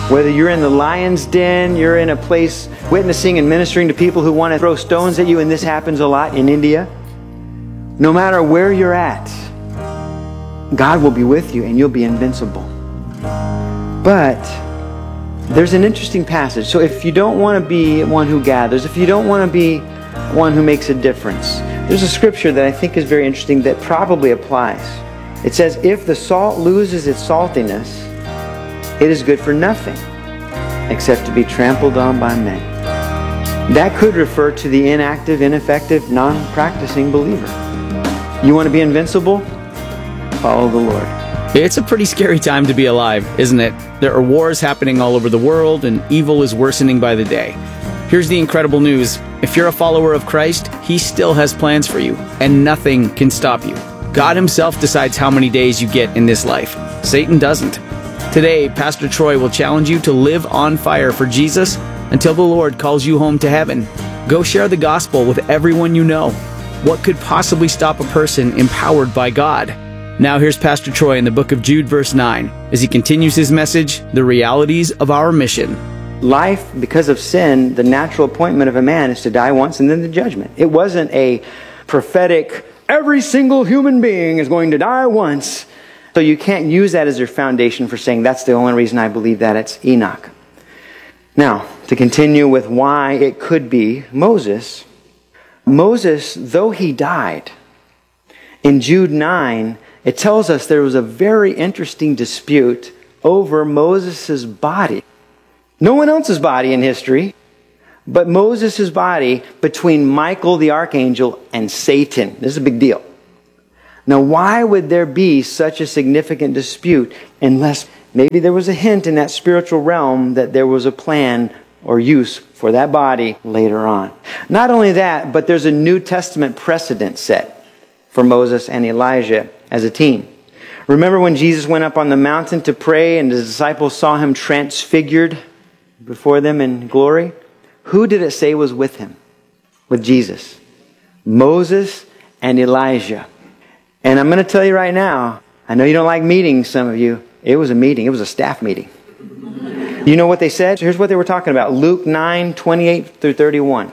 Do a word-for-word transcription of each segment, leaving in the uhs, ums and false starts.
Whether you're in the lion's den, you're in a place witnessing and ministering to people who want to throw stones at you, and this happens a lot in India. No matter where you're at, God will be with you and you'll be invincible. But there's an interesting passage. So if you don't want to be one who gathers, if you don't want to be one who makes a difference, there's a scripture that I think is very interesting that probably applies. It says, if the salt loses its saltiness, it is good for nothing except to be trampled on by men. That could refer to the inactive, ineffective, non-practicing believer. You want to be invincible? Follow the Lord. It's a pretty scary time to be alive, isn't it? There are wars happening all over the world, and evil is worsening by the day. Here's the incredible news. If you're a follower of Christ, He still has plans for you, and nothing can stop you. God Himself decides how many days you get in this life. Satan doesn't. Today, Pastor Troy will challenge you to live on fire for Jesus until the Lord calls you home to heaven. Go share the gospel with everyone you know. What could possibly stop a person empowered by God? Now here's Pastor Troy in the book of Jude, verse nine, as he continues his message, The Realities of Our Mission. Life, because of sin, the natural appointment of a man is to die once and then the judgment. It wasn't a prophetic, every single human being is going to die once. So you can't use that as your foundation for saying that's the only reason I believe that. It's Enoch. Now, to continue with why it could be Moses. Moses, though he died, in Jude nine, it tells us there was a very interesting dispute over Moses' body. No one else's body in history, but Moses' body between Michael the archangel and Satan. This is a big deal. Now, why would there be such a significant dispute unless maybe there was a hint in that spiritual realm that there was a plan or use for that body later on? Not only that, but there's a New Testament precedent set for Moses and Elijah as a team. Remember when Jesus went up on the mountain to pray and the disciples saw Him transfigured before them in glory? Who did it say was with Him? With Jesus. Moses and Elijah. And I'm going to tell you right now, I know you don't like meetings, some of you. It was a meeting. It was a staff meeting. You know what they said? Here's what they were talking about. Luke nine, twenty-eight through thirty-one.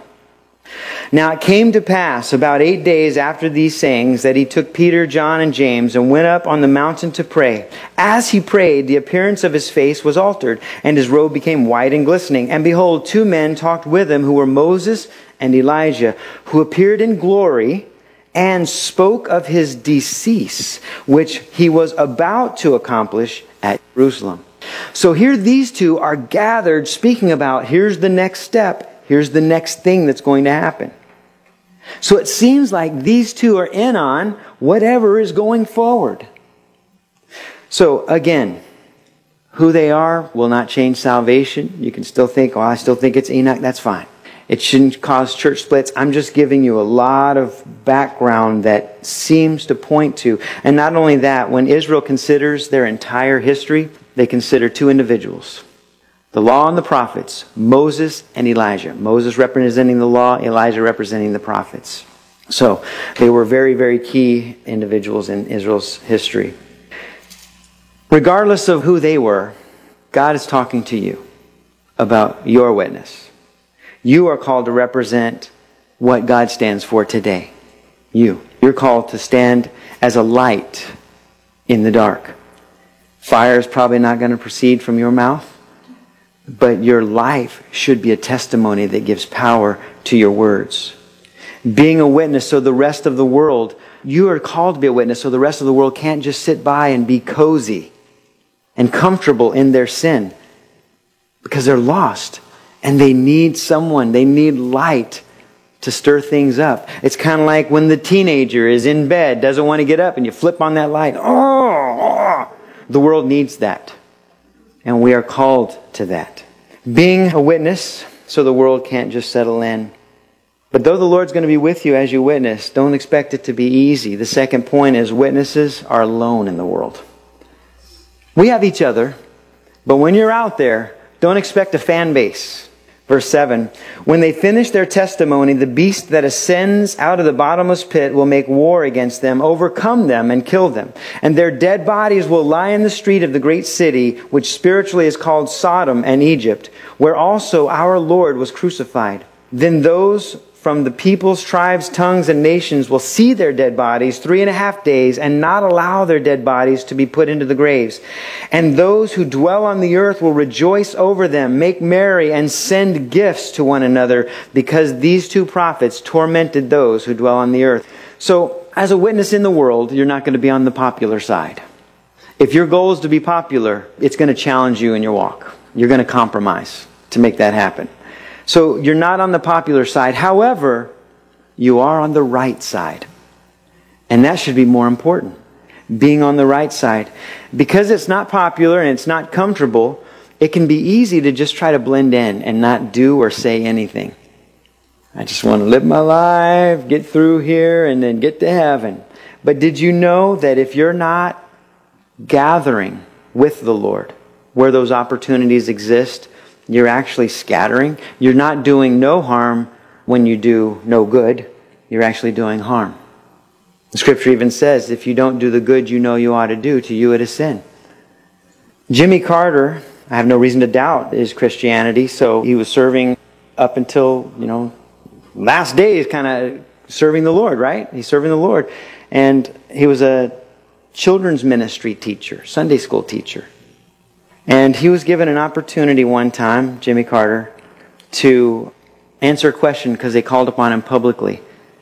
Now it came to pass about eight days after these sayings that He took Peter, John, and James and went up on the mountain to pray. As He prayed, the appearance of His face was altered, and His robe became white and glistening. And behold, two men talked with Him, who were Moses and Elijah, who appeared in glory and spoke of His decease, which He was about to accomplish at Jerusalem. So here these two are gathered speaking about, here's the next step, here's the next thing that's going to happen. So it seems like these two are in on whatever is going forward. So again, who they are will not change salvation. You can still think, oh, I still think it's Enoch, that's fine. It shouldn't cause church splits. I'm just giving you a lot of background that seems to point to. And not only that, when Israel considers their entire history, they consider two individuals. The law and the prophets, Moses and Elijah. Moses representing the law, Elijah representing the prophets. So they were very, very key individuals in Israel's history. Regardless of who they were, God is talking to you about your witness. You are called to represent what God stands for today. You. You're called to stand as a light in the dark. Fire is probably not going to proceed from your mouth, but your life should be a testimony that gives power to your words. Being a witness so the rest of the world, you are called to be a witness so the rest of the world can't just sit by and be cozy and comfortable in their sin, because they're lost. And they need someone, they need light to stir things up. It's kind of like when the teenager is in bed, doesn't want to get up, and you flip on that light. Oh, the world needs that. And we are called to that. Being a witness so the world can't just settle in. But though the Lord's going to be with you as you witness, don't expect it to be easy. The second point is witnesses are alone in the world. We have each other, but when you're out there, don't expect a fan base. Verse seven, when they finish their testimony, the beast that ascends out of the bottomless pit will make war against them, overcome them, and kill them. And their dead bodies will lie in the street of the great city, which spiritually is called Sodom and Egypt, where also our Lord was crucified. Then those from the peoples, tribes, tongues, and nations will see their dead bodies three and a half days and not allow their dead bodies to be put into the graves. And those who dwell on the earth will rejoice over them, make merry, and send gifts to one another, because these two prophets tormented those who dwell on the earth. So, as a witness in the world, you're not going to be on the popular side. If your goal is to be popular, it's going to challenge you in your walk. You're going to compromise to make that happen. So you're not on the popular side. However, you are on the right side. And that should be more important. Being on the right side. Because it's not popular and it's not comfortable, it can be easy to just try to blend in and not do or say anything. I just want to live my life, get through here, and then get to heaven. But did you know that if you're not gathering with the Lord, where those opportunities exist, you're actually scattering? You're not doing no harm when you do no good. You're actually doing harm. The scripture even says, if you don't do the good you know you ought to do, to you it is sin. Jimmy Carter, I have no reason to doubt his Christianity, so he was serving up until, you know, last days, kind of serving the Lord, right? He's serving the Lord. And he was a children's ministry teacher, Sunday school teacher. And he was given an opportunity one time, Jimmy Carter, to answer a question because they called upon him publicly.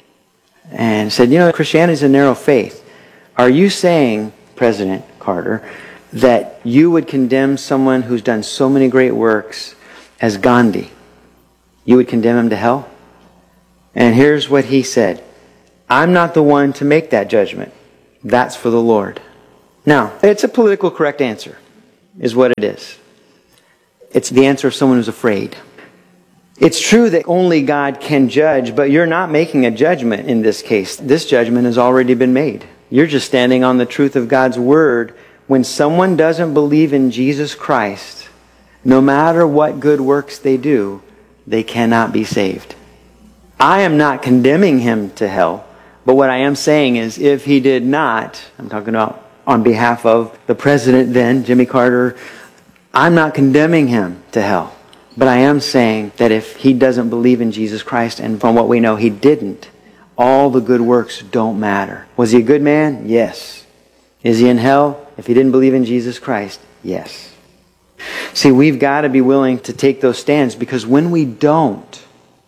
And said, you know, Christianity is a narrow faith. Are you saying, President Carter, that you would condemn someone who's done so many great works as Gandhi? You would condemn him to hell? And here's what he said. I'm not the one to make that judgment. That's for the Lord. Now, it's a political correct answer, is what it is. It's the answer of someone who's afraid. It's true that only God can judge, but you're not making a judgment in this case. This judgment has already been made. You're just standing on the truth of God's Word. When someone doesn't believe in Jesus Christ, no matter what good works they do, they cannot be saved. I am not condemning him to hell, but what I am saying is if he did not, I'm talking about on behalf of the president then, Jimmy Carter, I'm not condemning him to hell. But I am saying that if he doesn't believe in Jesus Christ, and from what we know he didn't, all the good works don't matter. Was he a good man? Yes. Is he in hell if he didn't believe in Jesus Christ? Yes. See, we've got to be willing to take those stands, because when we don't,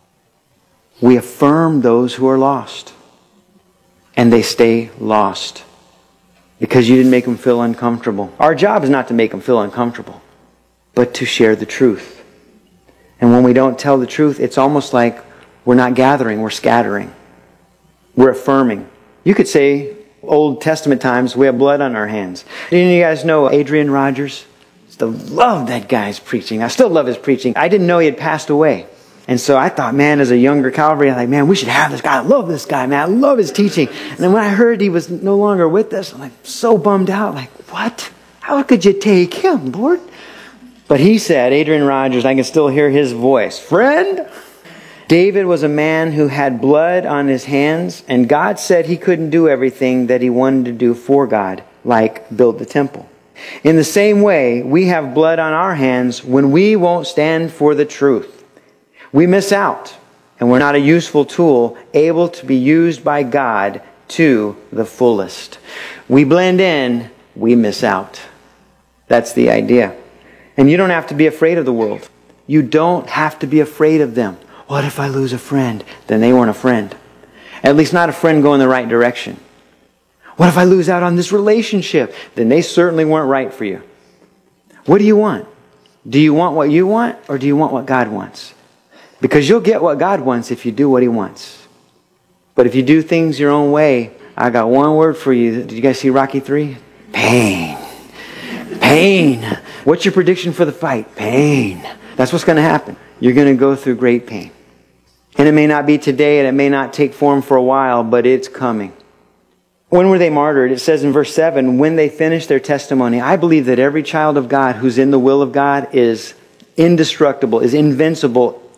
we affirm those who are lost. And they stay lost. Because you didn't make them feel uncomfortable. Our job is not to make them feel uncomfortable, but to share the truth. And when we don't tell the truth, it's almost like we're not gathering, we're scattering. We're affirming. You could say, Old Testament times, we have blood on our hands. Didn't you guys know Adrian Rogers? I still love that guy's preaching. I still love his preaching. I didn't know he had passed away. And so I thought, man, as a younger Calvary, I'm like, man, we should have this guy. I love this guy, man. I love his teaching. And then when I heard he was no longer with us, I'm like so bummed out. Like, what? How could you take him, Lord? But he said, Adrian Rogers, I can still hear his voice. Friend, David was a man who had blood on his hands, and God said he couldn't do everything that he wanted to do for God, like build the temple. In the same way, we have blood on our hands when we won't stand for the truth. We miss out, and we're not a useful tool able to be used by God to the fullest. We blend in, we miss out. That's the idea. And you don't have to be afraid of the world. You don't have to be afraid of them. What if I lose a friend? Then they weren't a friend. At least not a friend going the right direction. What if I lose out on this relationship? Then they certainly weren't right for you. What do you want? Do you want what you want, or do you want what God wants? Because you'll get what God wants if you do what He wants. But if you do things your own way, I got one word for you. Did you guys see Rocky three? Pain. Pain. What's your prediction for the fight? Pain. That's what's going to happen. You're going to go through great pain. And it may not be today, and it may not take form for a while, but it's coming. When were they martyred? It says in verse seven, when they finished their testimony. I believe that every child of God who's in the will of God is indestructible, is invincible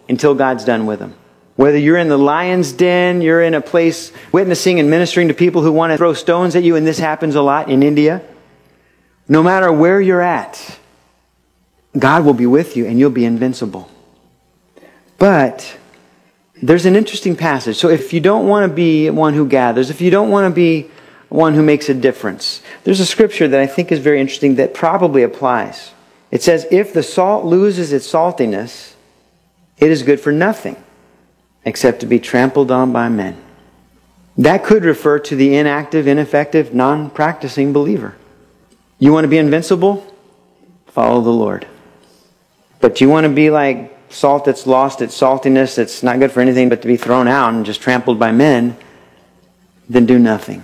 until God's done with them. Whether you're in the lion's den, you're in a place witnessing and ministering to people who want to throw stones at you, and this happens a lot in India. No matter where you're at, God will be with you and you'll be invincible. But there's an interesting passage. So if you don't want to be one who gathers, if you don't want to be one who makes a difference, there's a scripture that I think is very interesting that probably applies. It says, if the salt loses its saltiness, it is good for nothing except to be trampled on by men. That could refer to the inactive, ineffective, non-practicing believer. You want to be invincible? Follow the Lord. But you want to be like salt that's lost its saltiness, that's not good for anything but to be thrown out and just trampled by men, then do nothing.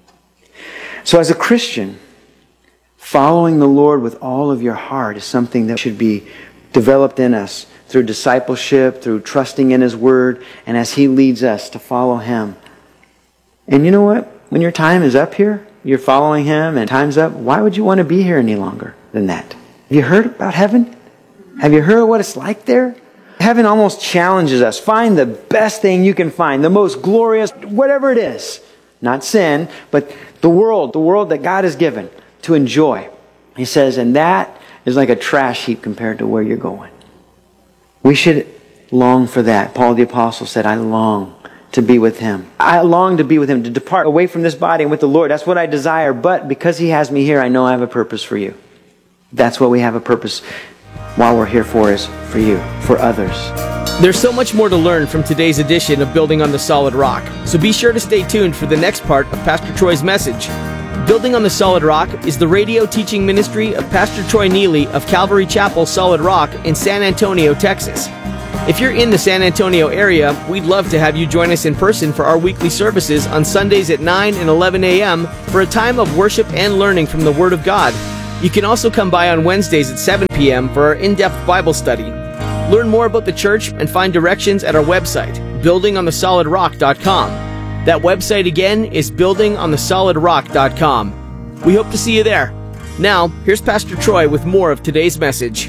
So as a Christian, following the Lord with all of your heart is something that should be developed in us through discipleship, through trusting in His Word, and as He leads us to follow Him. And you know what? When your time is up here, you're following Him and time's up, why would you want to be here any longer than that? Have you heard about heaven? Have you heard what it's like there? Heaven almost challenges us. Find the best thing you can find, the most glorious, whatever it is. Not sin, but the world, the world that God has given to enjoy. He says, and that is like a trash heap compared to where you're going. We should long for that. Paul the Apostle said, I long to be with Him. I long to be with Him, to depart away from this body and with the Lord. That's what I desire. But because He has me here, I know I have a purpose for you. That's what we have a purpose while we're here for, is for you, for others. There's so much more to learn from today's edition of Building on the Solid Rock. So be sure to stay tuned for the next part of Pastor Troy's message. Building on the Solid Rock is the radio teaching ministry of Pastor Troy Neely of Calvary Chapel Solid Rock in San Antonio, Texas. If you're in the San Antonio area, we'd love to have you join us in person for our weekly services on Sundays at nine and eleven a.m. for a time of worship and learning from the Word of God. You can also come by on Wednesdays at seven p.m. for our in-depth Bible study. Learn more about the church and find directions at our website, building on the solid rock dot com. That website again is building on the solid rock dot com. We hope to see you there. Now, here's Pastor Troy with more of today's message.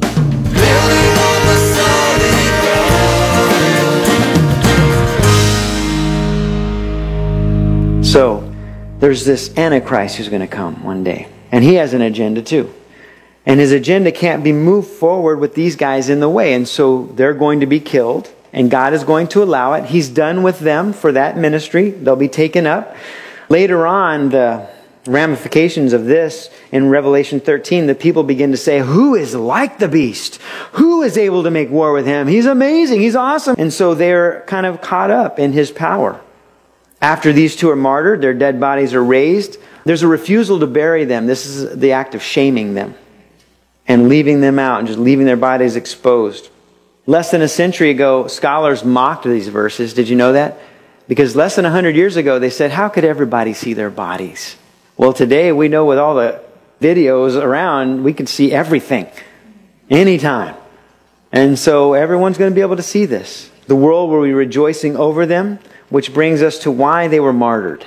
So, there's this Antichrist who's going to come one day. And he has an agenda too. And his agenda can't be moved forward with these guys in the way. And so they're going to be killed. And God is going to allow it. He's done with them for that ministry. They'll be taken up. Later on, the ramifications of this in Revelation thirteen, the people begin to say, who is like the beast? Who is able to make war with him? He's amazing. He's awesome. And so they're kind of caught up in his power. After these two are martyred, their dead bodies are raised. There's a refusal to bury them. This is the act of shaming them and leaving them out and just leaving their bodies exposed. Less than a century ago, scholars mocked these verses. Did you know that? Because less than a hundred years ago, they said, how could everybody see their bodies? Well, today we know with all the videos around, we can see everything, anytime. And so everyone's going to be able to see this. The world will be rejoicing over them, which brings us to why they were martyred.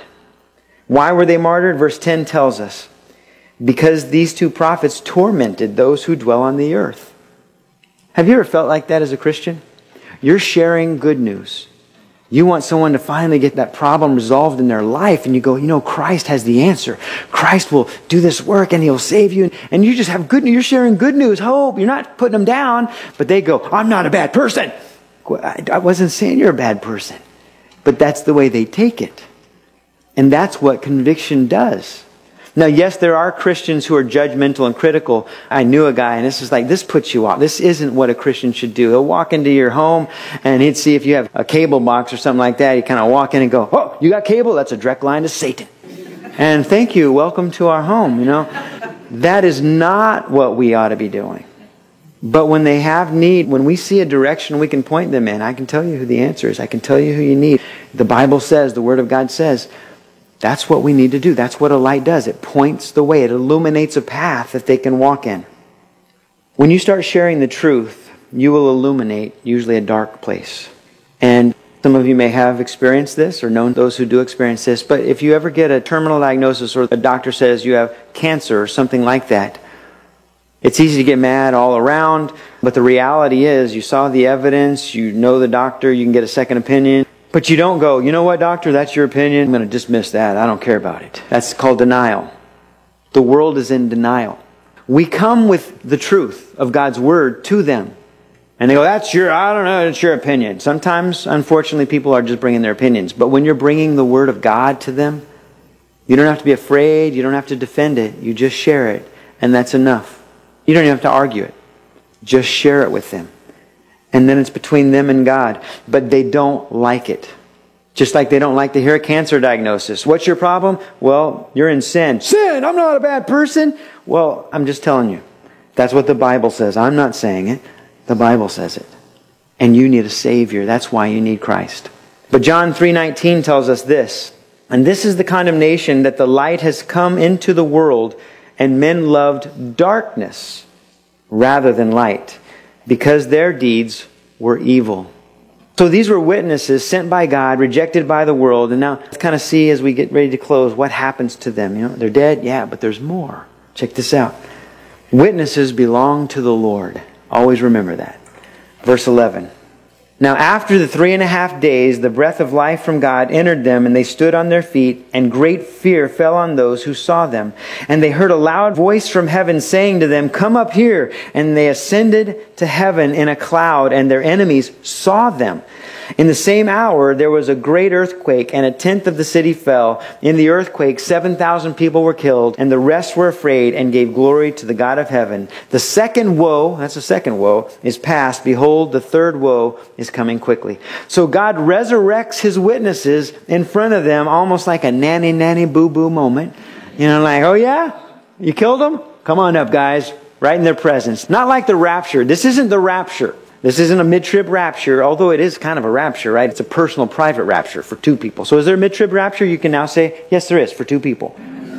Why were they martyred? Verse ten tells us, because these two prophets tormented those who dwell on the earth. Have you ever felt like that as a Christian? You're sharing good news. You want someone to finally get that problem resolved in their life, and you go, you know, Christ has the answer. Christ will do this work and He'll save you. And you just have good news. You're sharing good news, hope. You're not putting them down, but they go, I'm not a bad person. I wasn't saying you're a bad person, but that's the way they take it. And that's what conviction does. Now, yes, there are Christians who are judgmental and critical. I knew a guy, and this is like, this puts you off. This isn't what a Christian should do. He'll walk into your home, and he'd see if you have a cable box or something like that. He'd kind of walk in and go, oh, you got cable? That's a direct line to Satan. And thank you, welcome to our home, you know. That is not what we ought to be doing. But when they have need, when we see a direction we can point them in, I can tell you who the answer is. I can tell you who you need. The Bible says, the Word of God says, that's what we need to do. That's what a light does. It points the way. It illuminates a path that they can walk in. When you start sharing the truth, you will illuminate usually a dark place. And some of you may have experienced this or known those who do experience this. But if you ever get a terminal diagnosis or a doctor says you have cancer or something like that, It's easy to get mad all around, but the reality is you saw the evidence, you know the doctor, you can get a second opinion, but you don't go, you know what, doctor, that's your opinion. I'm going to dismiss that. I don't care about it. That's called denial. The world is in denial. We come with the truth of God's word to them. And they go, that's your, I don't know, it's your opinion. Sometimes, unfortunately, people are just bringing their opinions. But when you're bringing the word of God to them, you don't have to be afraid. You don't have to defend it. You just share it. And that's enough. You don't even have to argue it. Just share it with them. And then it's between them and God. But they don't like it. Just like they don't like to hear a cancer diagnosis. What's your problem? Well, you're in sin. Sin! I'm not a bad person! Well, I'm just telling you. That's what the Bible says. I'm not saying it. The Bible says it. And you need a Savior. That's why you need Christ. But John three nineteen tells us this. And this is the condemnation, that the light has come into the world, and men loved darkness rather than light, because their deeds were evil. So these were witnesses sent by God, rejected by the world. And now let's kind of see as we get ready to close what happens to them. You know, they're dead, yeah, but there's more. Check this out. Witnesses belong to the Lord. Always remember that. Verse eleven. Now after the three and a half days, the breath of life from God entered them, and they stood on their feet, and great fear fell on those who saw them. And they heard a loud voice from heaven saying to them, come up here. And they ascended to heaven in a cloud, and their enemies saw them. In the same hour, there was a great earthquake, and a tenth of the city fell. In the earthquake, seven thousand people were killed, and the rest were afraid and gave glory to the God of heaven. The second woe, that's the second woe, is past. Behold, the third woe is coming quickly. So God resurrects His witnesses in front of them, almost like a nanny, nanny, boo-boo moment. You know, like, oh yeah? You killed them? Come on up, guys. Right in their presence. Not like the rapture. This isn't the rapture. This isn't a mid-trib rapture, although it is kind of a rapture, right? It's a personal, private rapture for two people. So is there a mid-trib rapture? You can now say, yes, there is, for two people.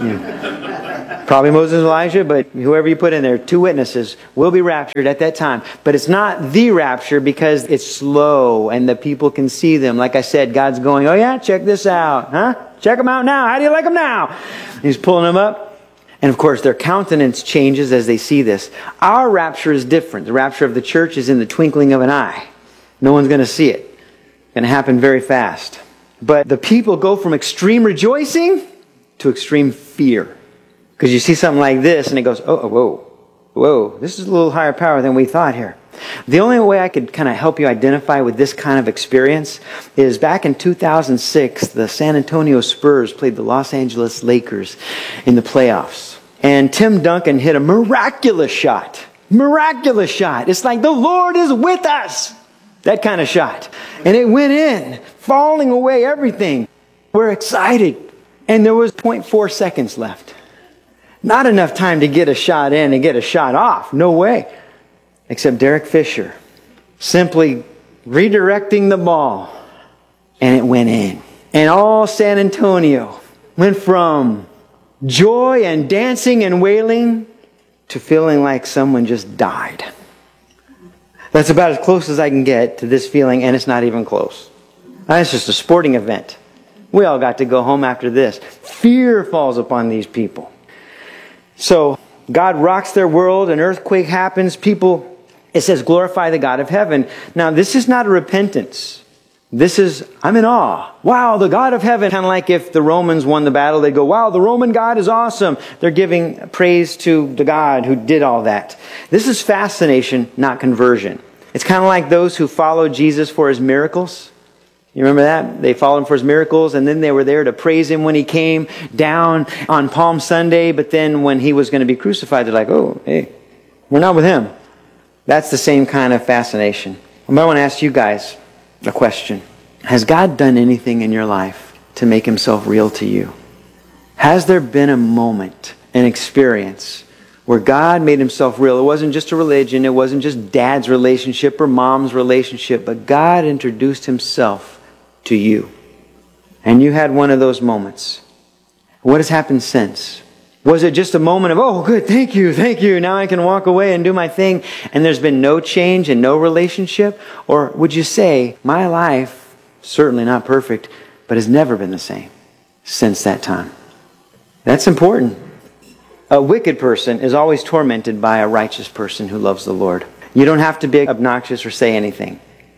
Yeah. Probably Moses and Elijah, but whoever you put in there, two witnesses will be raptured at that time. But it's not the rapture because it's slow and the people can see them. Like I said, God's going, oh yeah, check this out. Huh? Check them out now. How do you like them now? He's pulling them up. And of course, their countenance changes as they see this. Our rapture is different. The rapture of the church is in the twinkling of an eye. No one's going to see it. It's going to happen very fast. But the people go from extreme rejoicing to extreme fear. Because you see something like this and it goes, oh, whoa, whoa, this is a little higher power than we thought here. The only way I could kind of help you identify with this kind of experience is back in two thousand six, the San Antonio Spurs played the Los Angeles Lakers in the playoffs. And Tim Duncan hit a miraculous shot. Miraculous shot. It's like the Lord is with us. That kind of shot. And it went in, falling away everything. We're excited. And there was zero point four seconds left. Not enough time to get a shot in and get a shot off. No way. Except Derek Fisher simply redirecting the ball. And it went in. And all San Antonio went from joy and dancing and wailing to feeling like someone just died. That's about as close as I can get to this feeling, and it's not even close. It's just a sporting event. We all got to go home after this. Fear falls upon these people. So God rocks their world, an earthquake happens, people, it says, glorify the God of heaven. Now, this is not a repentance. This is, I'm in awe. Wow, the God of heaven. Kind of like if the Romans won the battle, they'd go, wow, the Roman God is awesome. They're giving praise to the God who did all that. This is fascination, not conversion. It's kind of like those who followed Jesus for His miracles. You remember that? They followed Him for His miracles, and then they were there to praise Him when He came down on Palm Sunday. But then when He was going to be crucified, they're like, oh, hey, we're not with Him. That's the same kind of fascination. I want to ask you guys a question. Has God done anything in your life to make Himself real to you? Has there been a moment, an experience, where God made Himself real? It wasn't just a religion. It wasn't just dad's relationship or mom's relationship. But God introduced Himself to you. And you had one of those moments. What has happened since? Was it just a moment of, oh, good, thank you, thank you. Now I can walk away and do my thing. And there's been no change and no relationship? Or would you say, my life, certainly not perfect, but has never been the same since that time? That's important. A wicked person is always tormented by a righteous person who loves the Lord. You don't have to be obnoxious or say anything.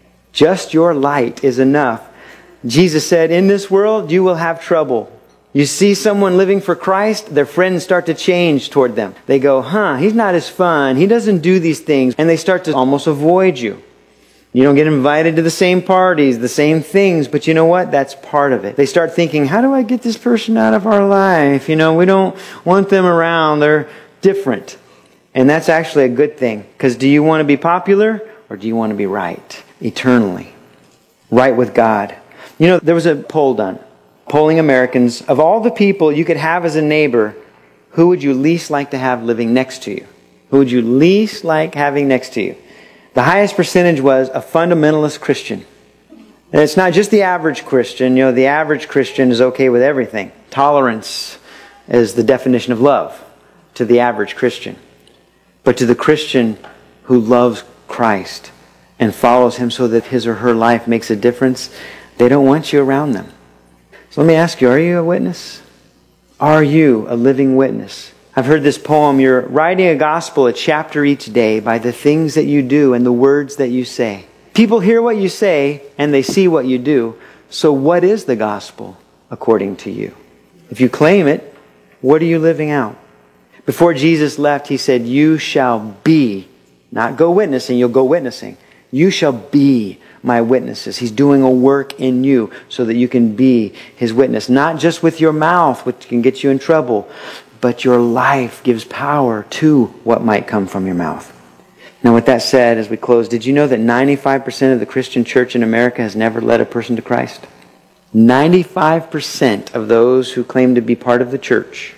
Just your light is enough. Jesus said, in this world you will have trouble. You see someone living for Christ, their friends start to change toward them. They go, huh, he's not as fun. He doesn't do these things. And they start to almost avoid you. You don't get invited to the same parties, the same things, but you know what? That's part of it. They start thinking, how do I get this person out of our life? You know, we don't want them around. They're different. And that's actually a good thing. Because do you want to be popular or do you want to be right? Eternally. Right with God. You know, there was a poll done. Polling Americans, of all the people you could have as a neighbor, who would you least like to have living next to you? Who would you least like having next to you? The highest percentage was a fundamentalist Christian. And it's not just the average Christian. You know, the average Christian is okay with everything. Tolerance is the definition of love to the average Christian. But to the Christian who loves Christ and follows Him so that his or her life makes a difference, they don't want you around them. So let me ask you, are you a witness? Are you a living witness? I've heard this poem, you're writing a gospel, a chapter each day by the things that you do and the words that you say. People hear what you say and they see what you do. So what is the gospel according to you? If you claim it, what are you living out? Before Jesus left, He said, you shall be, not go witnessing, you'll go witnessing. You shall be my witnesses. He's doing a work in you so that you can be His witness. Not just with your mouth, which can get you in trouble, but your life gives power to what might come from your mouth. Now with that said, as we close, did you know that ninety-five percent of the Christian church in America has never led a person to Christ? ninety-five percent of those who claim to be part of the church,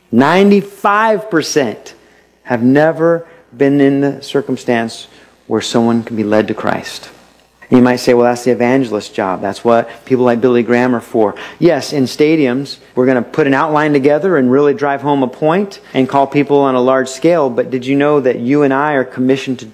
ninety-five percent have never been in the circumstance where someone can be led to Christ. You might say, well, that's the evangelist's job. That's what people like Billy Graham are for. Yes, in stadiums, we're going to put an outline together and really drive home a point and call people on a large scale. But did you know that you and I are commissioned to